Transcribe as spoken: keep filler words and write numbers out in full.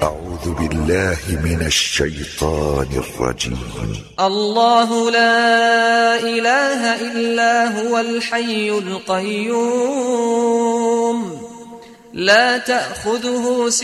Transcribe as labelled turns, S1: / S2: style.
S1: أعوذ بالله من الشيطان الرجيم.
S2: الله لا إله إلا هو الحي القيوم لا تأخذه